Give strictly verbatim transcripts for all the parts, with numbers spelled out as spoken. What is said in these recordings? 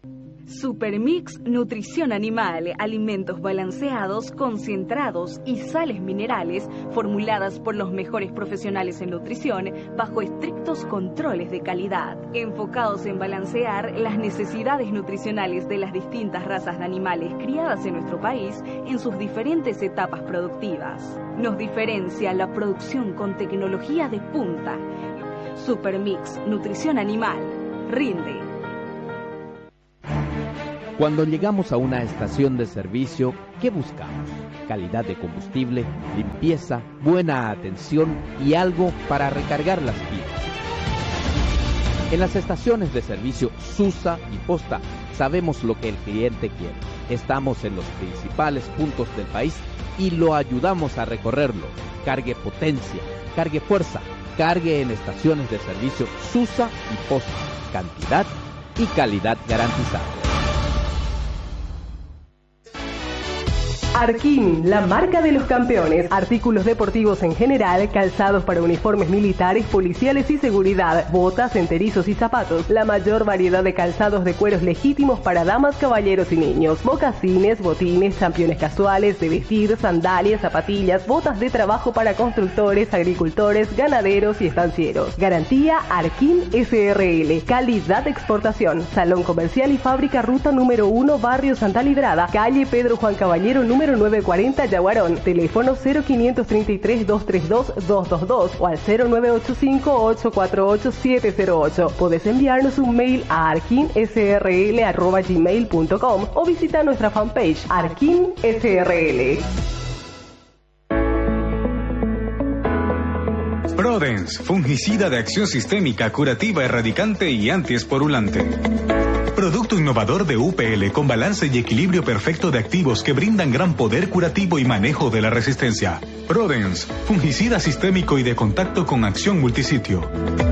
Supermix Nutrición Animal, alimentos balanceados, concentrados y sales minerales formuladas por los mejores profesionales en nutrición bajo estrictos controles de calidad, enfocados en balancear las necesidades nutricionales de las distintas razas de animales criadas en nuestro país en sus diferentes etapas productivas. Nos diferencia la producción con tecnología de punta. Supermix Nutrición Animal rinde. Cuando llegamos a una estación de servicio, ¿qué buscamos? Calidad de combustible, limpieza, buena atención y algo para recargar las pilas. En las estaciones de servicio Susa y Posta sabemos lo que el cliente quiere. Estamos en los principales puntos del país y lo ayudamos a recorrerlo. Cargue potencia, cargue fuerza, cargue en estaciones de servicio Susa y Posta. Cantidad y calidad garantizada. Arquín, la marca de los campeones. Artículos deportivos en general, calzados para uniformes militares, policiales y seguridad, botas, enterizos y zapatos. La mayor variedad de calzados de cueros legítimos para damas, caballeros y niños. Mocasines, botines, championes casuales, de vestir, sandalias, zapatillas, botas de trabajo para constructores, agricultores, ganaderos y estancieros. Garantía Arquín S R L. Calidad de exportación. Salón Comercial y Fábrica, ruta número uno, Barrio Santa Librada, calle Pedro Juan Caballero, número nueve cuarenta, Yaguarón. Teléfono cero quinientos treinta y tres, doscientos treinta y dos, doscientos veintidós o al cero nueve ocho cinco, ocho cuatro ocho, siete cero ocho. Podés enviarnos un mail a arquinsrl arroba gmail punto com o visita nuestra fanpage Arquín S R L. Prodens, fungicida de acción sistémica, curativa, erradicante y antiesporulante. Producto innovador de U P L con balance y equilibrio perfecto de activos que brindan gran poder curativo y manejo de la resistencia. Prodens, fungicida sistémico y de contacto con acción multisitio.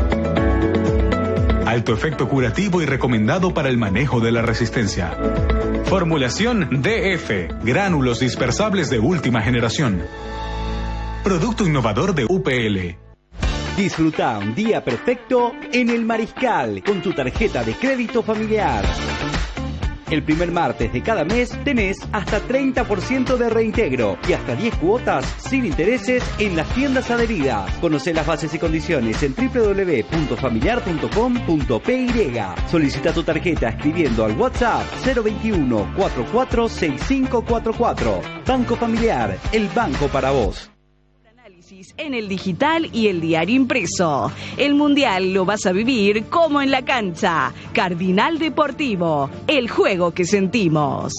Alto efecto curativo y recomendado para el manejo de la resistencia. Formulación D F, gránulos dispersables de última generación. Producto innovador de U P L. Disfruta un día perfecto en El Mariscal con tu tarjeta de crédito familiar. El primer martes de cada mes tenés hasta treinta por ciento de reintegro y hasta diez cuotas sin intereses en las tiendas adheridas. Conoce las bases y condiciones en doble u doble u doble u punto familiar punto com punto p y. Solicita tu tarjeta escribiendo al WhatsApp cero veintiuno, cuarenta y cuatro, sesenta y cinco cuarenta y cuatro. Banco Familiar, el banco para vos. En el digital y el diario impreso. El Mundial lo vas a vivir como en la cancha. Cardinal Deportivo, el juego que sentimos.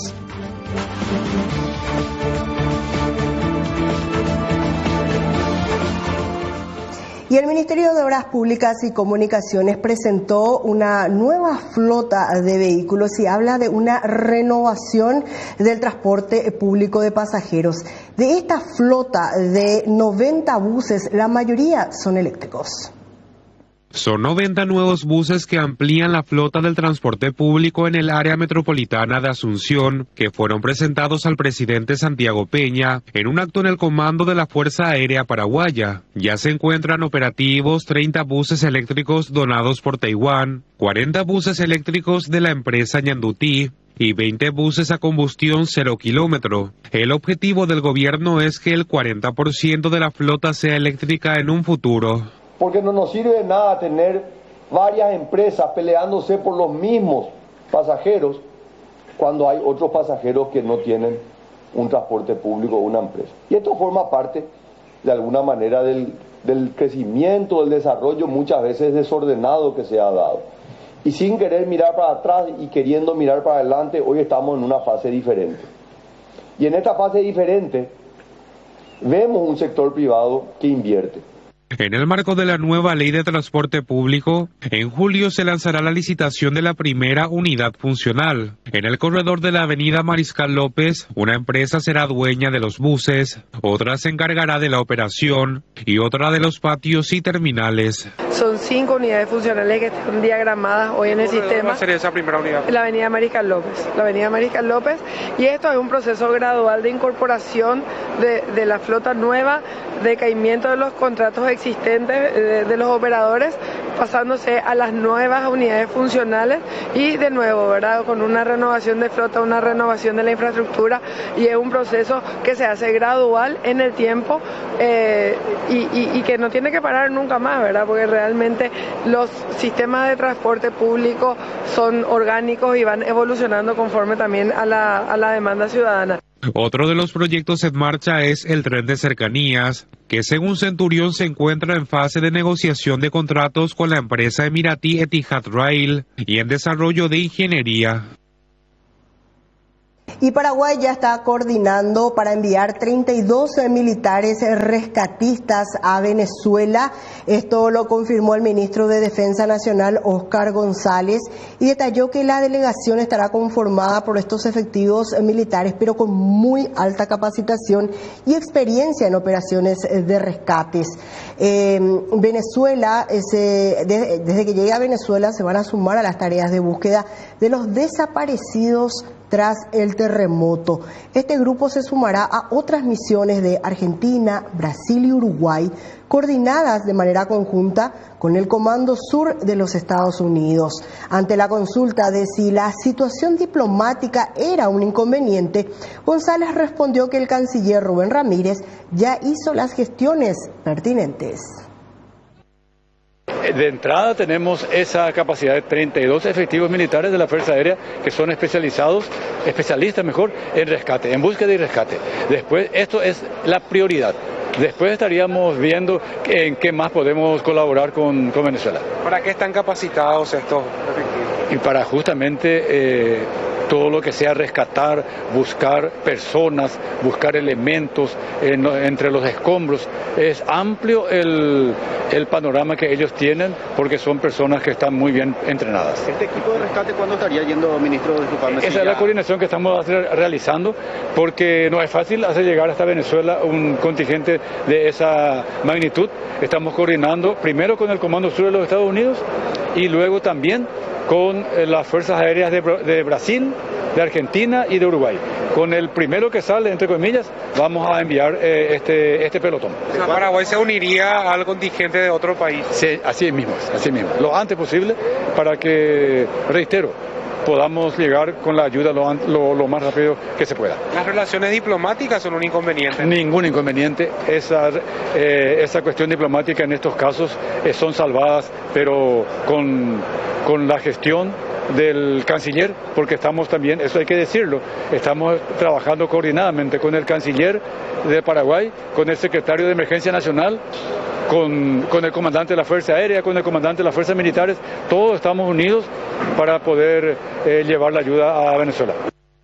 Y el Ministerio de Obras Públicas y Comunicaciones presentó una nueva flota de vehículos y habla de una renovación del transporte público de pasajeros. De esta flota de noventa buses, la mayoría son eléctricos. Son noventa nuevos buses que amplían la flota del transporte público en el área metropolitana de Asunción, que fueron presentados al presidente Santiago Peña en un acto en el comando de la Fuerza Aérea Paraguaya. Ya se encuentran operativos treinta buses eléctricos donados por Taiwán, cuarenta buses eléctricos de la empresa Ñandutí y veinte buses a combustión cero kilómetro. El objetivo del gobierno es que el cuarenta por ciento de la flota sea eléctrica en un futuro. Porque no nos sirve de nada tener varias empresas peleándose por los mismos pasajeros cuando hay otros pasajeros que no tienen un transporte público o una empresa. Y esto forma parte, de alguna manera, del, del crecimiento, del desarrollo muchas veces desordenado que se ha dado. Y sin querer mirar para atrás y queriendo mirar para adelante, hoy estamos en una fase diferente. Y en esta fase diferente vemos un sector privado que invierte. En el marco de la nueva ley de transporte público, en julio se lanzará la licitación de la primera unidad funcional. En el corredor de la avenida Mariscal López, una empresa será dueña de los buses, otra se encargará de la operación y otra de los patios y terminales. Son cinco unidades funcionales que están diagramadas hoy en el sistema. ¿Dónde va a ser esa primera unidad? La avenida Mariscal López. La avenida Mariscal López. Y esto es un proceso gradual de incorporación de, de la flota nueva, de caimiento de los contratos existentes de, de los operadores pasándose a las nuevas unidades funcionales y de nuevo, ¿verdad? Con una renovación de flota, una renovación de la infraestructura, y es un proceso que se hace gradual en el tiempo eh, y, y, y que no tiene que parar nunca más, ¿verdad? Porque realmente los sistemas de transporte público son orgánicos y van evolucionando conforme también a la, a la demanda ciudadana. Otro de los proyectos en marcha es el tren de cercanías, que según Centurión se encuentra en fase de negociación de contratos con la empresa emiratí Etihad Rail y en desarrollo de ingeniería. Y Paraguay ya está coordinando para enviar treinta y dos militares rescatistas a Venezuela. Esto lo confirmó el ministro de Defensa Nacional, Óscar González, y detalló que la delegación estará conformada por estos efectivos militares, pero con muy alta capacitación y experiencia en operaciones de rescates. Eh, Venezuela, ese, desde, desde que llegue a Venezuela, se van a sumar a las tareas de búsqueda de los desaparecidos tras el terremoto. Este grupo se sumará a otras misiones de Argentina, Brasil y Uruguay, coordinadas de manera conjunta con el Comando Sur de los Estados Unidos. Ante la consulta de si la situación diplomática era un inconveniente, González respondió que el canciller Rubén Ramírez ya hizo las gestiones pertinentes. De entrada tenemos esa capacidad de treinta y dos efectivos militares de la Fuerza Aérea que son especializados, especialistas mejor, en rescate, en búsqueda y rescate. Después, esto es la prioridad. Después estaríamos viendo en qué más podemos colaborar con, con Venezuela. ¿Para qué están capacitados estos efectivos? Y para justamente eh, todo lo que sea rescatar, buscar personas, buscar elementos en, entre los escombros. Es amplio el, el panorama que ellos tienen porque son personas que están muy bien entrenadas. ¿Este equipo de rescate cuándo estaría yendo, ministro? Disculpame, Esa si es ya... la coordinación que estamos realizando porque no es fácil hacer llegar hasta Venezuela un contingente de esa magnitud. Estamos coordinando primero con el Comando Sur de los Estados Unidos y luego también con las Fuerzas Aéreas de, de Brasil, de Argentina y de Uruguay. Con el primero que sale, entre comillas, vamos a enviar eh, este, este pelotón. O sea, ¿Paraguay se uniría al contingente de otro país? Sí, así mismo, así mismo. Lo antes posible para que, reitero, podamos llegar con la ayuda lo, lo, lo más rápido que se pueda. ¿Las relaciones diplomáticas son un inconveniente? Ningún inconveniente. Esa, eh, esa cuestión diplomática en estos casos eh, son salvadas, pero con, con la gestión del canciller, porque estamos también, eso hay que decirlo, estamos trabajando coordinadamente con el canciller de Paraguay, con el secretario de Emergencia Nacional, con, con el comandante de la Fuerza Aérea, con el comandante de las Fuerzas Militares, todos estamos unidos para poder eh, llevar la ayuda a Venezuela.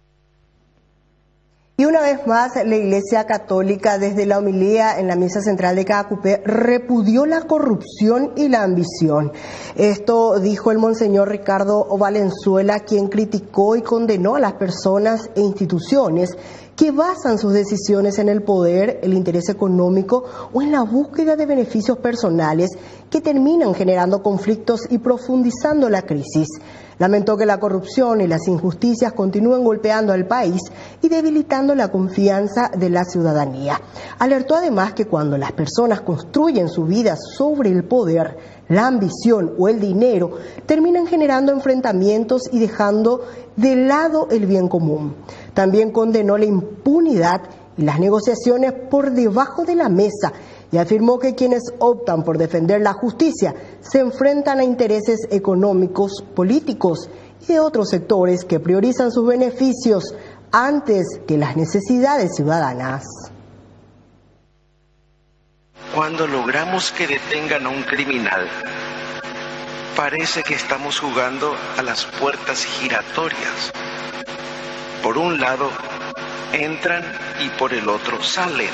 Y una vez más, la Iglesia Católica, desde la homilía en la misa central de Caacupé, repudió la corrupción y la ambición. Esto dijo el monseñor Ricardo Valenzuela, quien criticó y condenó a las personas e instituciones que basan sus decisiones en el poder, el interés económico o en la búsqueda de beneficios personales que terminan generando conflictos y profundizando la crisis. Lamentó que la corrupción y las injusticias continúen golpeando al país y debilitando la confianza de la ciudadanía. Alertó además que cuando las personas construyen su vida sobre el poder, la ambición o el dinero, terminan generando enfrentamientos y dejando de lado el bien común. También condenó la impunidad y las negociaciones por debajo de la mesa y afirmó que quienes optan por defender la justicia se enfrentan a intereses económicos, políticos y de otros sectores que priorizan sus beneficios antes que las necesidades ciudadanas. Cuando logramos que detengan a un criminal, parece que estamos jugando a las puertas giratorias. Por un lado entran y por el otro salen.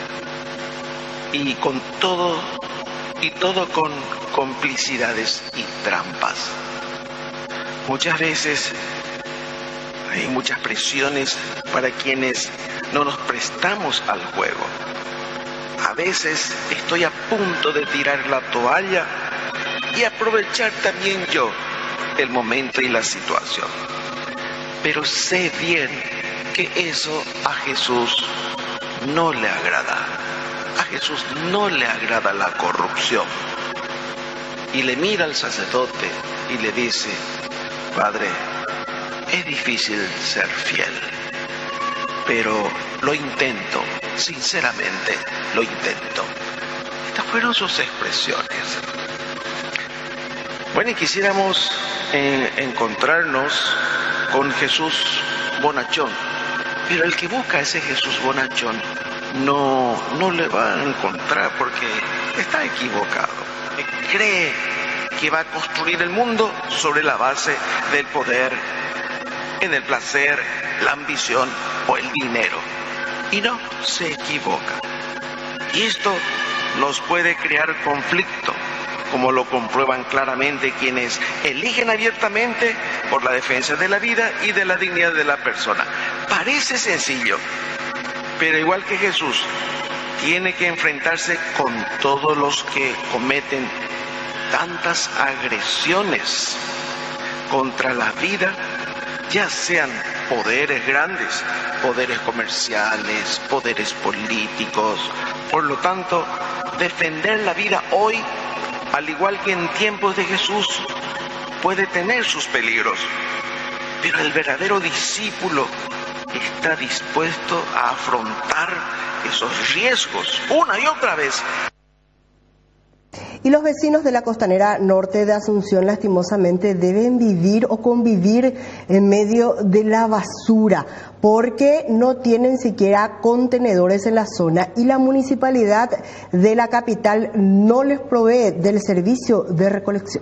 Y con todo, y todo con complicidades y trampas. Muchas veces hay muchas presiones para quienes no nos prestamos al juego. A veces estoy a punto de tirar la toalla y aprovechar también yo el momento y la situación. Pero sé bien que eso a Jesús no le agrada. A Jesús no le agrada la corrupción. y le mira al sacerdote y le dice: Padre, es difícil ser fiel, pero lo intento, sinceramente lo intento. Estas fueron sus expresiones. Bueno, y quisiéramos eh, encontrarnos con Jesús bonachón, pero el que busca a ese Jesús bonachón no, no le va a encontrar, porque está equivocado. Cree que va a construir el mundo sobre la base del poder, en el placer, la ambición o el dinero. Y no, se equivoca. Y esto nos puede crear conflicto, como lo comprueban claramente quienes eligen abiertamente por la defensa de la vida y de la dignidad de la persona. Parece sencillo, pero igual que Jesús, tiene que enfrentarse con todos los que cometen tantas agresiones contra la vida, ya sean poderes grandes, poderes comerciales, poderes políticos. Por lo tanto, defender la vida hoy, al igual que en tiempos de Jesús, puede tener sus peligros, pero el verdadero discípulo está dispuesto a afrontar esos riesgos una y otra vez. Y los vecinos de la costanera norte de Asunción lastimosamente deben vivir o convivir en medio de la basura porque no tienen siquiera contenedores en la zona y la municipalidad de la capital no les provee del servicio de recolección.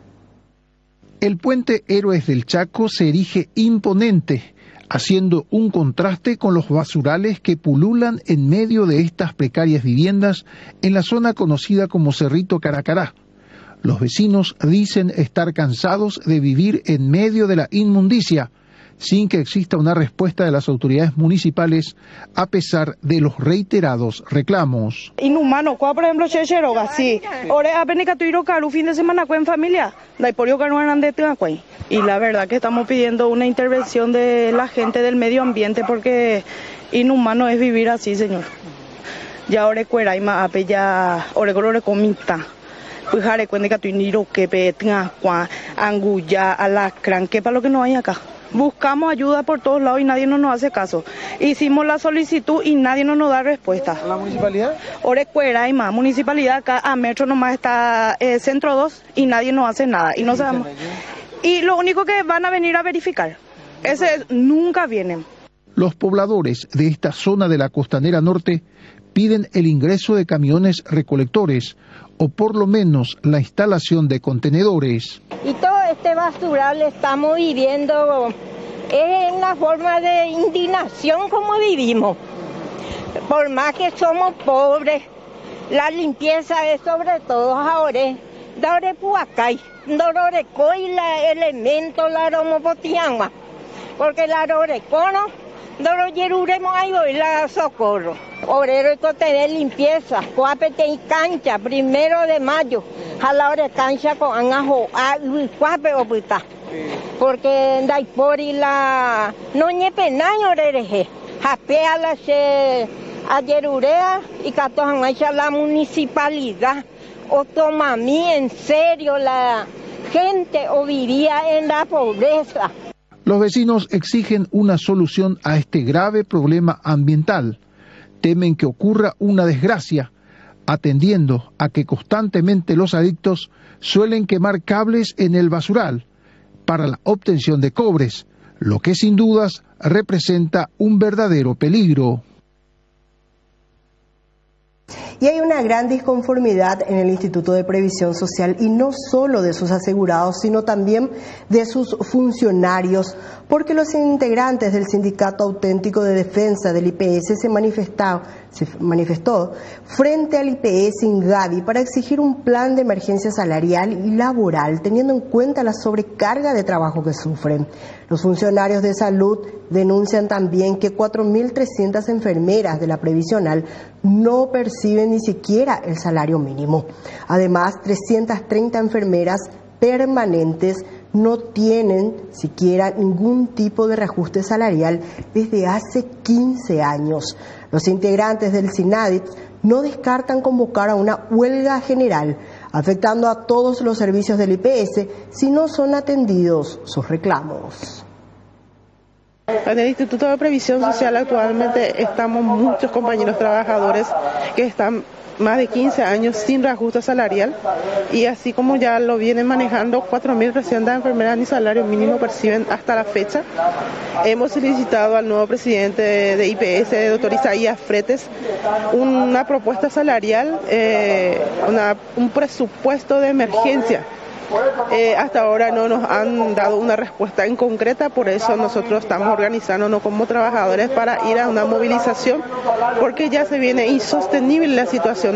El puente Héroes del Chaco se erige imponente, haciendo un contraste con los basurales que pululan en medio de estas precarias viviendas en la zona conocida como Cerrito Caracará. Los vecinos dicen estar cansados de vivir en medio de la inmundicia, sin que exista una respuesta de las autoridades municipales, a pesar de los reiterados reclamos. Inhumano, por ejemplo, checheroga, sí. Ahora apenas que tuvieron caro fin de semana en familia, la hiporio que no eran de Teacuay. Y la verdad que estamos pidiendo una intervención de la gente del medio ambiente porque inhumano es vivir así, señor. Ya ahora cuera y más ya ahora color comita. Pues jare cuenta que tuiniro que petina cua angulla alacrán que para lo que no hay acá. Buscamos ayuda por todos lados y nadie nos, nos hace caso. Hicimos la solicitud y nadie nos, nos da respuesta. ¿La municipalidad? Orecuera y más. Municipalidad acá a metro nomás está eh, centro dos y nadie nos hace nada. Y no sabemos. Y lo único que van a venir a verificar, ese es, nunca vienen. Los pobladores de esta zona de la costanera norte piden el ingreso de camiones recolectores o por lo menos la instalación de contenedores. Y todo este basural estamos viviendo es en la forma de indignación como vivimos. Por más que somos pobres, la limpieza es sobre todo ahora. Dore puacay, dorore coi la elemento la romopotiangua, porque la rorecono, doro yeruremo ayo la socorro. Obrero y cote limpieza, cuapete y cancha, primero de mayo, a la hora de cancha con angajo, a cuape o puta. Porque daipori la no ñepe naño rereje, japea la se a yerurea y catojan a la municipalidad. O toma a mí en serio la gente o vivía en la pobreza. Los vecinos exigen una solución a este grave problema ambiental. Temen que ocurra una desgracia, atendiendo a que constantemente los adictos suelen quemar cables en el basural para la obtención de cobres, lo que sin dudas representa un verdadero peligro. Y hay una gran disconformidad en el Instituto de Previsión Social y no solo de sus asegurados, sino también de sus funcionarios, porque los integrantes del Sindicato Auténtico de Defensa del I P S se manifestó, se manifestó frente al I P S Ingavi para exigir un plan de emergencia salarial y laboral, teniendo en cuenta la sobrecarga de trabajo que sufren. Los funcionarios de salud denuncian también que cuatro mil trescientas enfermeras de la previsional no perciben ni siquiera el salario mínimo. Además, trescientas treinta enfermeras permanentes no tienen siquiera ningún tipo de reajuste salarial desde hace quince años. Los integrantes del SINADIT no descartan convocar a una huelga general afectando a todos los servicios del I P S si no son atendidos sus reclamos. En el Instituto de Previsión Social actualmente estamos muchos compañeros trabajadores que están más de quince años sin reajuste salarial, y así como ya lo vienen manejando, cuatro mil trescientas enfermeras ni salario mínimo perciben hasta la fecha. Hemos solicitado al nuevo presidente de I P S, doctor Isaías Fretes, una propuesta salarial, eh, una, un presupuesto de emergencia. Eh, hasta ahora no nos han dado una respuesta en concreta, por eso nosotros estamos organizándonos como trabajadores para ir a una movilización, porque ya se viene insostenible la situación.